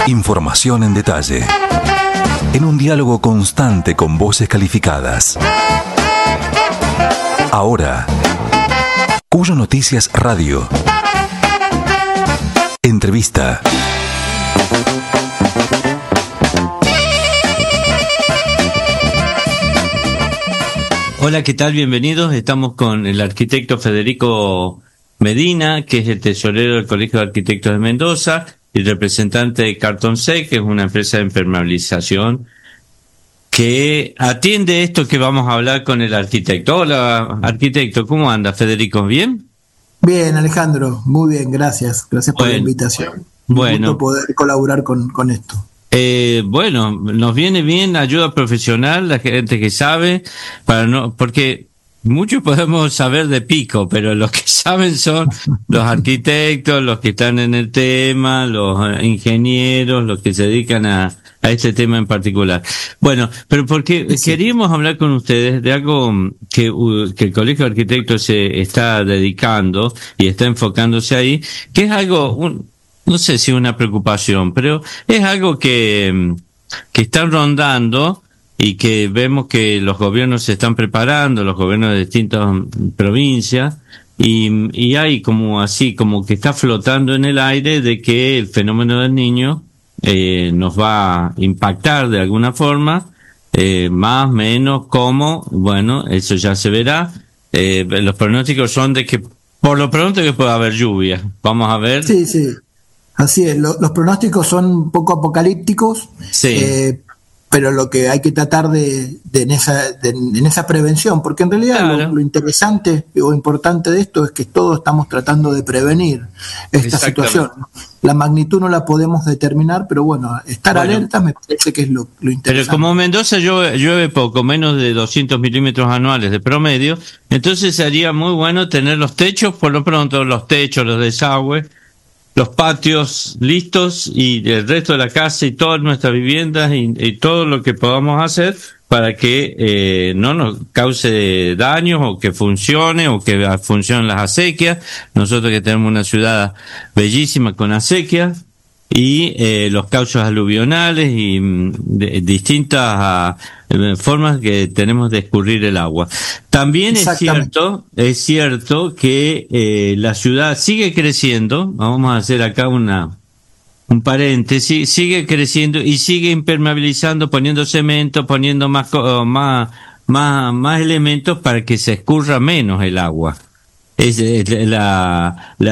Información en detalle. En un diálogo constante con voces calificadas. Ahora, Cuyo Noticias Radio. Entrevista. Hola, ¿qué tal? Bienvenidos. Estamos con el arquitecto Federico Medina, que es el tesorero del Colegio de Arquitectos de Mendoza, y representante de CartonSec, que es una empresa de impermeabilización que atiende esto que vamos a hablar con el arquitecto. Hola, arquitecto, ¿cómo anda, Federico? ¿Bien? Bien, Alejandro, muy bien, gracias. Gracias por la invitación. Un gusto poder colaborar con esto. Bueno, nos viene bien ayuda profesional, la gente que sabe, porque muchos podemos saber de pico, pero los que saben son los arquitectos, los que están en el tema, los ingenieros, los que se dedican a este tema en particular. Bueno, pero porque queríamos hablar con ustedes de algo que el Colegio de Arquitectos se está dedicando y está enfocándose ahí, que es algo, no sé si una preocupación, pero es algo que están rondando y que vemos que los gobiernos se están preparando, los gobiernos de distintas provincias, y hay como así, como que está flotando en el aire de que el fenómeno del Niño nos va a impactar de alguna forma, más, menos, cómo, bueno, eso ya se verá. Los pronósticos son de que por lo pronto que puede haber lluvia. Vamos a ver. Sí, sí. Así es, los pronósticos son un poco apocalípticos, sí. Pero lo que hay que tratar en esa prevención, porque en realidad claro, lo interesante o importante de esto es que todos estamos tratando de prevenir esta situación. La magnitud no la podemos determinar, pero bueno, estar alerta me parece que es lo interesante. Pero como Mendoza llueve poco, menos de 200 milímetros anuales de promedio, entonces sería muy bueno tener los techos, por lo pronto los techos, los desagües, los patios listos y el resto de la casa y todas nuestras viviendas y todo lo que podamos hacer para que no nos cause daños o que funcione o que funcionen las acequias. Nosotros que tenemos una ciudad bellísima con acequias y los cauces aluvionales y distintas formas que tenemos de escurrir el agua. También es cierto que la ciudad sigue creciendo. Vamos a hacer acá un paréntesis, sigue creciendo y sigue impermeabilizando, poniendo cemento, poniendo más elementos para que se escurra menos el agua. La